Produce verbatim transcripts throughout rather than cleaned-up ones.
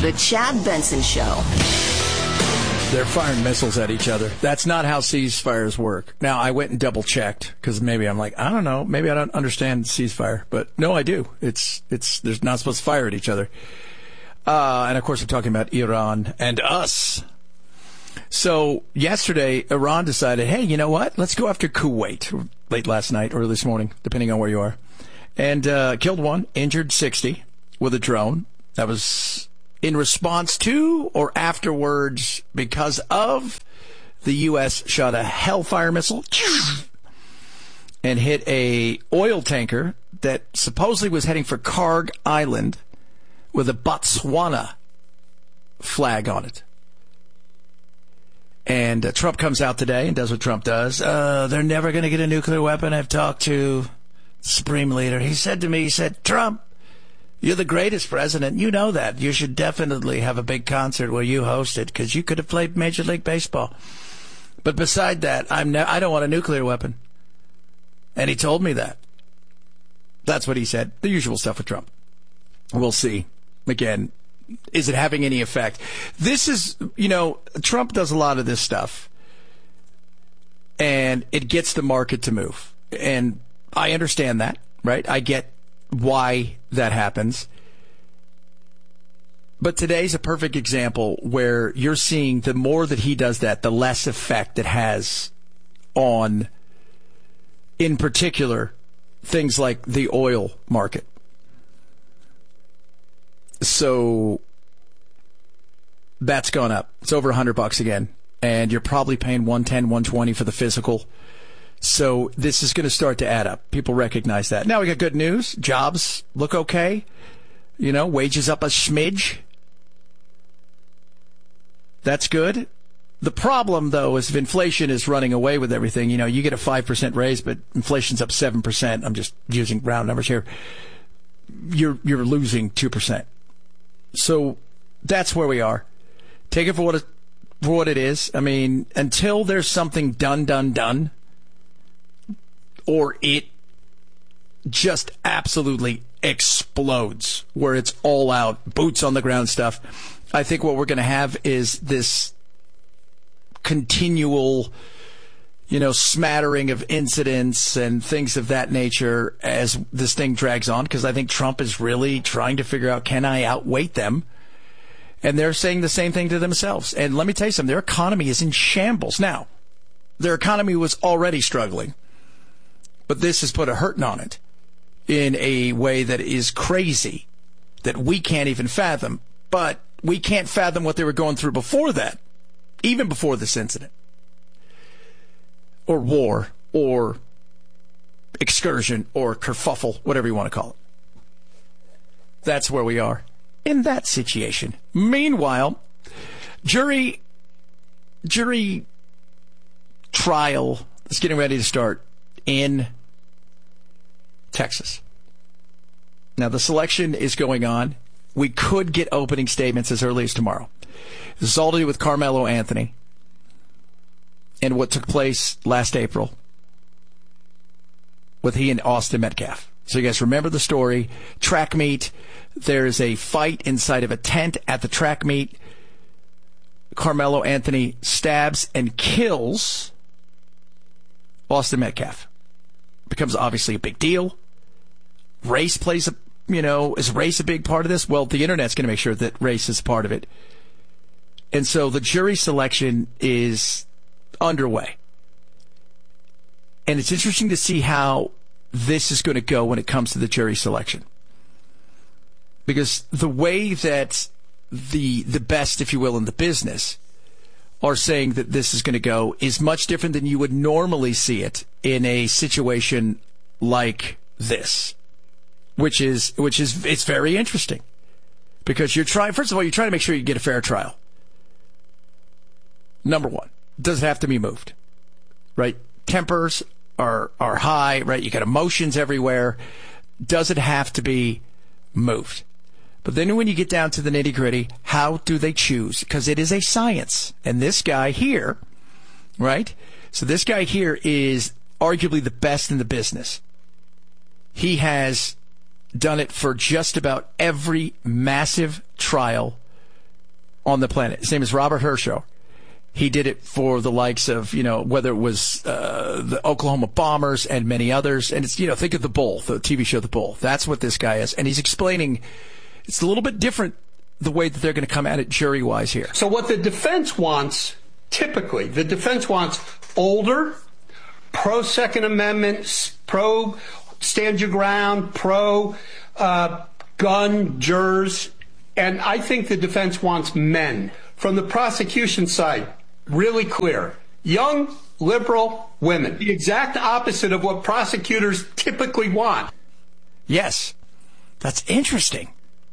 The Chad Benson Show. They're firing missiles at each other. That's not how ceasefires work. Now, I went and double-checked because maybe I'm like, I don't know. Maybe I don't understand ceasefire. But no, I do. It's it's They're not supposed to fire at each other. Uh, and, of course, we're talking about Iran and us. So yesterday, Iran decided, hey, you know what? Let's go after Kuwait late last night or this morning, depending on where you are. And uh, killed one, injured sixty with a drone. That was in response to or afterwards because of the U S shot a Hellfire missile and hit a oil tanker that supposedly was heading for Karg Island with a Botswana flag on it. And uh, Trump comes out today and does what Trump does. Uh, they're never going to get a nuclear weapon. I've talked to the Supreme Leader. He said to me, he said, Trump, you're the greatest president. You know that. You should definitely have a big concert where you host it because you could have played Major League Baseball. But beside that, I'm ne- I don't want a nuclear weapon. And he told me that. That's what he said. The usual stuff with Trump. We'll see. Again, is it having any effect? This is, you know, Trump does a lot of this stuff. And it gets the market to move. And I understand that, right? I get why that happens. But today's a perfect example where you're seeing the more that he does that, the less effect it has on, in particular, things like the oil market. So that's gone up. It's over one hundred bucks again. And you're probably paying one ten, one twenty for the physical. So this is going to start to add up. People recognize that. Now we got good news. Jobs look okay. You know, wages up a smidge. That's good. The problem, though, is if inflation is running away with everything, you know, you get a five percent raise, but inflation's up seven percent. I'm just using round numbers here. You're, you're losing two percent. So that's where we are. Take it for what it, for what it is. I mean, until there's something done, done, done, or it just absolutely explodes where it's all out, boots on the ground stuff, I think what we're going to have is this continual, you know, smattering of incidents and things of that nature as this thing drags on, because I think Trump is really trying to figure out, can I outweight them? And they're saying the same thing to themselves. And let me tell you something, their economy is in shambles. Now, their economy was already struggling, but this has put a hurting on it in a way that is crazy, that we can't even fathom. But we can't fathom what they were going through before that, even before this incident. Or war, or excursion, or kerfuffle, whatever you want to call it. That's where we are in that situation. Meanwhile, jury jury trial is getting ready to start in Texas. Now, the selection is going on. We could get opening statements as early as tomorrow. This is all to do with Carmelo Anthony and what took place last April with he and Austin Metcalf. So you guys remember the story. Track meet. There's a fight inside of a tent at the track meet. Carmelo Anthony stabs and kills Austin Metcalf. Becomes obviously a big deal. Race plays a, you know, is race a big part of this? Well, the internet's going to make sure that race is a part of it. And so the jury selection is underway. And it's interesting to see how this is going to go when it comes to the jury selection. Because the way that the the best, if you will, in the business are saying that this is going to go is much different than you would normally see it in a situation like this, which is which is it's very interesting because you're trying. First of all, you're trying to make sure you get a fair trial. Number one, does it have to be moved? Right? Tempers are are high. Right? You got emotions everywhere. Does it have to be moved? But then when you get down to the nitty-gritty, how do they choose? Because it is a science. And this guy here, right? So this guy here is arguably the best in the business. He has done it for just about every massive trial on the planet. His name is Robert Hershaw. He did it for the likes of, you know, whether it was uh, the Oklahoma Bombers and many others. And it's, you know, think of The Bull, the T V show The Bull. That's what this guy is. And he's explaining it's a little bit different the way that they're going to come at it jury-wise here. So what the defense wants, typically, the defense wants older, pro-Second Amendment, pro-stand your ground, pro-gun uh, jurors. And I think the defense wants men. From the prosecution side, really clear. Young, liberal women. The exact opposite of what prosecutors typically want. Yes. That's interesting.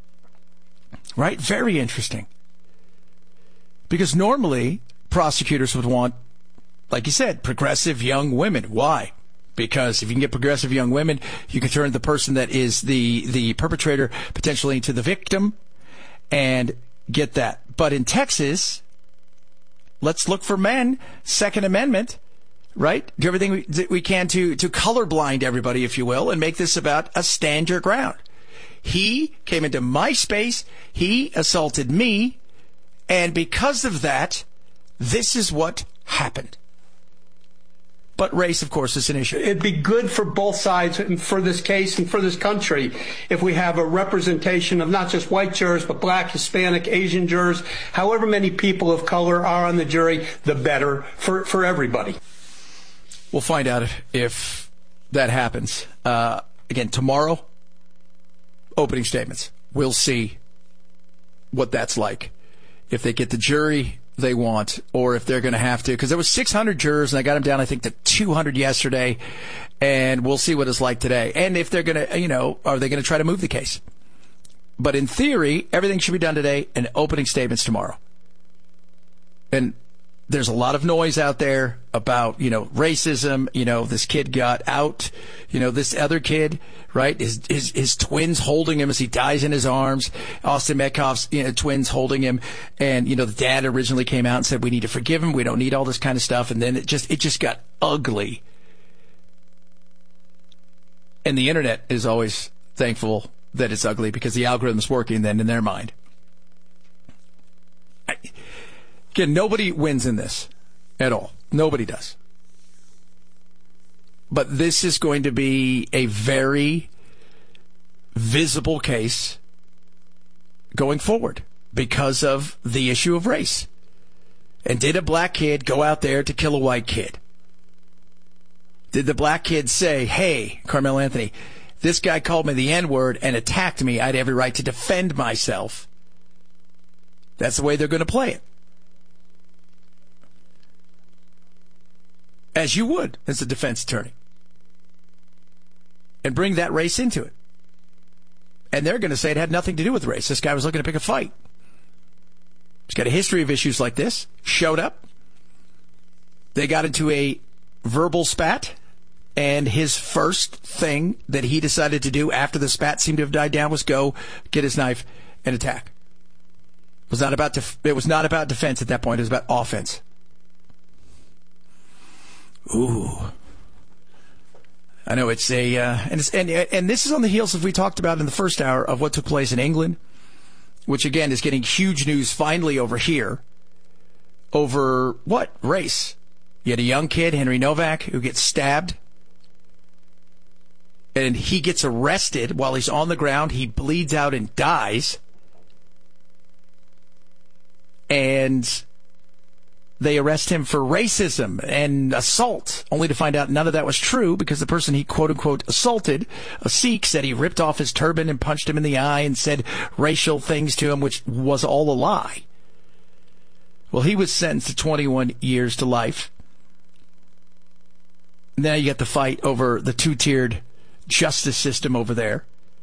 Right? Very interesting. Because normally, prosecutors would want, like you said, progressive young women. Why? Because if you can get progressive young women, you can turn the person that is the, the perpetrator potentially into the victim and get that. But in Texas, let's look for men, Second Amendment, right? Do everything we, we can to, to colorblind everybody, if you will, and make this about a stand your ground. He came into my space, he assaulted me, and because of that, this is what happened. But race, of course, is an issue. It'd be good for both sides and for this case and for this country if we have a representation of not just white jurors, but black, Hispanic, Asian jurors. However many people of color are on the jury, the better for, for everybody. We'll find out if, if that happens. Uh, again, tomorrow, opening statements. We'll see what that's like. If they get the jury they want, or if they're going to have to, because there was six hundred jurors, and I got them down, I think, to two hundred yesterday, and we'll see what it's like today. And if they're going to, you know, are they going to try to move the case? But in theory, everything should be done today, and opening statements tomorrow. And there's a lot of noise out there about, you know, racism. You know, this kid got out. You know, this other kid, right? His his, his twins holding him as he dies in his arms. Austin Metcalf's, you know, twins holding him. And, you know, the dad originally came out and said, we need to forgive him. We don't need all this kind of stuff. And then it just, it just got ugly. And the internet is always thankful that it's ugly because the algorithm's working then in their mind. I, Again, nobody wins in this at all. Nobody does. But this is going to be a very visible case going forward because of the issue of race. And did a black kid go out there to kill a white kid? Did the black kid say, hey, Carmelo Anthony, this guy called me the N-word and attacked me. I had every right to defend myself. That's the way they're going to play it. As you would as a defense attorney. And bring that race into it. And they're going to say it had nothing to do with race. This guy was looking to pick a fight. He's got a history of issues like this. Showed up. They got into a verbal spat. And his first thing that he decided to do after the spat seemed to have died down was go get his knife and attack. It was not about def- it was not about defense at that point. It was about offense. Ooh. I know it's a, uh, and, it's, and and this is on the heels of we talked about in the first hour of what took place in England, which again is getting huge news finally over here. Over what? Race. You had a young kid, Henry Novak, who gets stabbed. And he gets arrested while he's on the ground. He bleeds out and dies. And they arrest him for racism and assault, only to find out none of that was true because the person he quote-unquote assaulted, a Sikh, said he ripped off his turban and punched him in the eye and said racial things to him, which was all a lie. Well, he was sentenced to twenty-one years to life. Now you got the fight over the two-tiered justice system over there.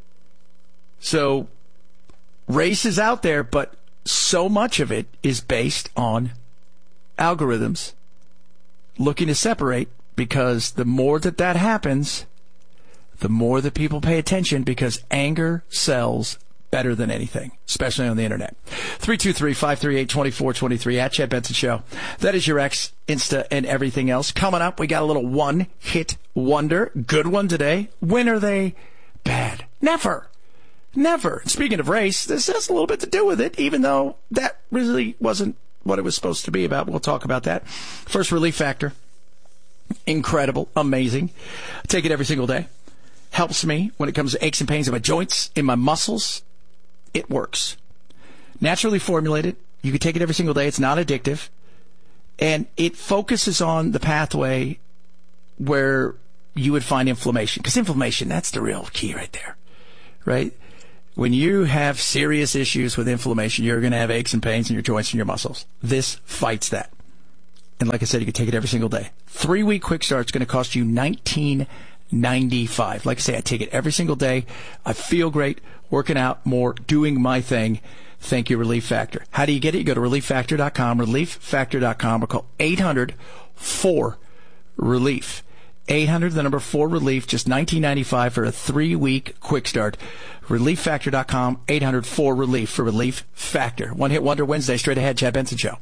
So race is out there, but so much of it is based on algorithms looking to separate, because the more that that happens, the more that people pay attention, because anger sells better than anything, especially on the internet. three two three, five three eight, two four two three at Chad Benson Show. That is your X, Insta, and everything else. Coming up, we got a little one-hit wonder. Good one today. When are they bad? Never. Never. Speaking of race, this has a little bit to do with it, even though that really wasn't what it was supposed to be about. We'll talk about that. First, Relief Factor. Incredible. Amazing. I take it every single day. Helps me when it comes to aches and pains in my joints, in my muscles. It works. Naturally formulated. You can take it every single day. It's not addictive. And it focuses on the pathway where you would find inflammation. Because inflammation, that's the real key right there. Right? When you have serious issues with inflammation, you're going to have aches and pains in your joints and your muscles. This fights that. And like I said, you can take it every single day. Three-week quick start's going to cost you nineteen ninety-five. Like I say, I take it every single day. I feel great, working out more, doing my thing. Thank you, Relief Factor. How do you get it? You go to relief factor dot com, relief factor dot com, or call eight hundred four relief. eight hundred, the number four relief, just nineteen ninety-five for a three-week quick start. relief factor dot com, eight hundred four relief for Relief Factor. One Hit Wonder Wednesday, straight ahead, Chad Benson Show.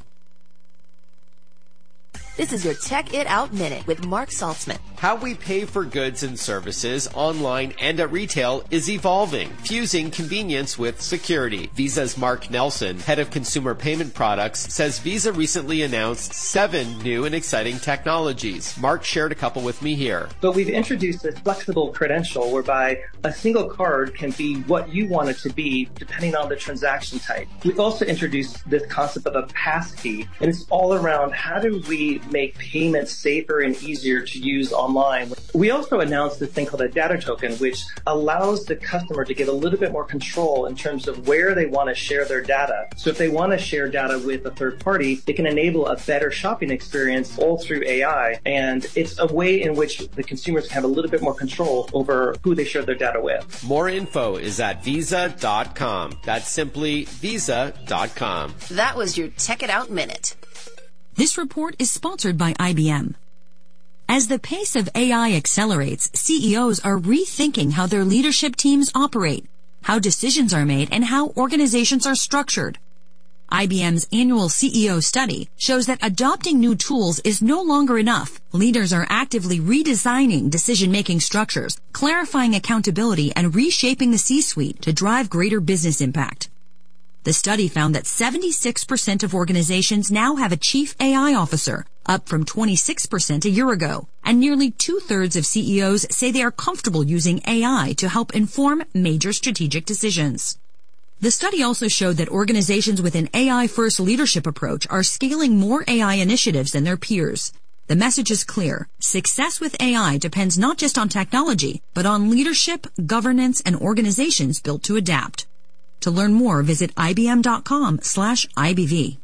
This is your Check It Out Minute with Mark Saltzman. How we pay for goods and services online and at retail is evolving, fusing convenience with security. Visa's Mark Nelson, head of consumer payment products, says Visa recently announced seven new and exciting technologies. Mark shared a couple with me here. But we've introduced a flexible credential whereby a single card can be what you want it to be depending on the transaction type. We've also introduced this concept of a passkey, and it's all around how do we make payments safer and easier to use online. We also announced this thing called a data token, which allows the customer to get a little bit more control in terms of where they want to share their data. So if they want to share data with a third party, it can enable a better shopping experience all through A I. And it's a way in which the consumers can have a little bit more control over who they share their data with. More info is at visa dot com. That's simply visa dot com. That was your Check It Out Minute. This report is sponsored by I B M. As the pace of A I accelerates, C E Os are rethinking how their leadership teams operate, how decisions are made, and how organizations are structured. I B M's annual C E O study shows that adopting new tools is no longer enough. Leaders are actively redesigning decision-making structures, clarifying accountability, and reshaping the C-suite to drive greater business impact. The study found that seventy-six percent of organizations now have a chief A I officer, up from twenty-six percent a year ago, and nearly two-thirds of C E Os say they are comfortable using A I to help inform major strategic decisions. The study also showed that organizations with an A I-first leadership approach are scaling more A I initiatives than their peers. The message is clear. Success with A I depends not just on technology, but on leadership, governance, and organizations built to adapt. To learn more, visit ibm.com slash IBV.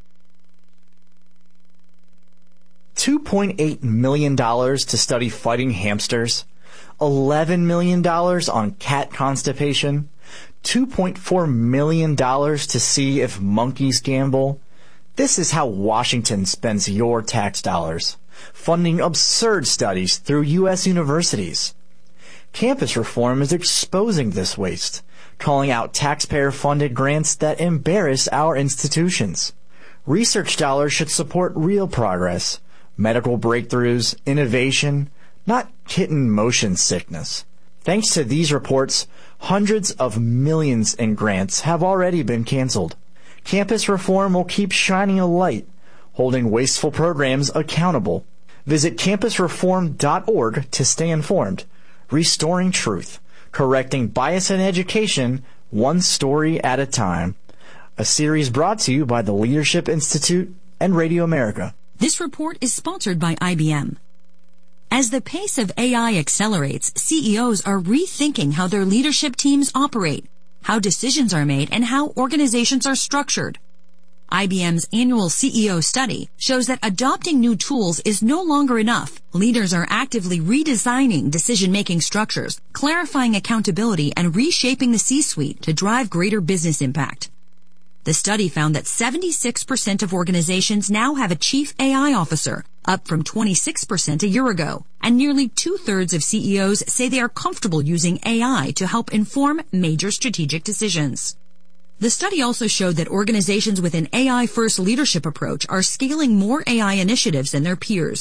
two point eight million dollars to study fighting hamsters, eleven million dollars on cat constipation, two point four million dollars to see if monkeys gamble. This is how Washington spends your tax dollars, funding absurd studies through U S universities. Campus reform is exposing this waste, calling out taxpayer-funded grants that embarrass our institutions. Research dollars should support real progress, medical breakthroughs, innovation, not kitten motion sickness. Thanks to these reports, hundreds of millions in grants have already been canceled. Campus reform will keep shining a light, holding wasteful programs accountable. Visit campus reform dot org to stay informed. Restoring truth, correcting bias in education, one story at a time. A series brought to you by the Leadership Institute and Radio America. This report is sponsored by I B M. As the pace of A I accelerates, C E Os are rethinking how their leadership teams operate, how decisions are made, and how organizations are structured. I B M's annual C E O study shows that adopting new tools is no longer enough. Leaders are actively redesigning decision-making structures, clarifying accountability, and reshaping the C-suite to drive greater business impact. The study found that seventy-six percent of organizations now have a chief A I officer, up from twenty-six percent a year ago, and nearly two-thirds of C E Os say they are comfortable using A I to help inform major strategic decisions. The study also showed that organizations with an A I-first leadership approach are scaling more A I initiatives than their peers. The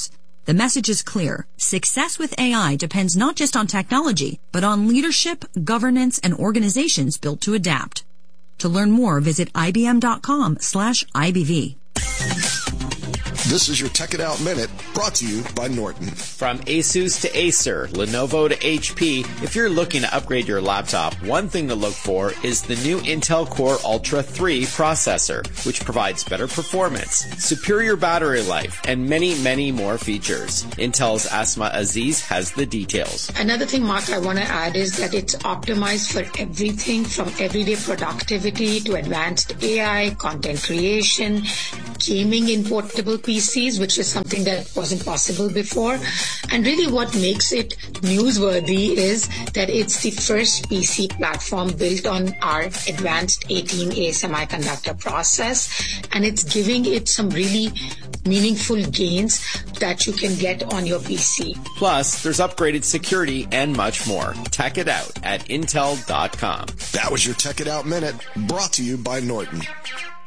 The message is clear. Success with A I depends not just on technology, but on leadership, governance, and organizations built to adapt. To learn more, visit ibm.com slash IBV. This is your Tech It Out Minute, brought to you by Norton. From Asus to Acer, Lenovo to H P, if you're looking to upgrade your laptop, one thing to look for is the new Intel Core Ultra three processor, which provides better performance, superior battery life, and many, many more features. Intel's Asma Aziz has the details. Another thing, Mark, I want to add is that it's optimized for everything from everyday productivity to advanced A I, content creation, gaming in portable P Cs, which is something that wasn't possible before. And really what makes it newsworthy is that it's the first P C platform built on our advanced eighteen A semiconductor process, and it's giving it some really meaningful gains that you can get on your P C. Plus, there's upgraded security and much more. Tech it out at intel dot com. That was your Tech It Out Minute, brought to you by Norton.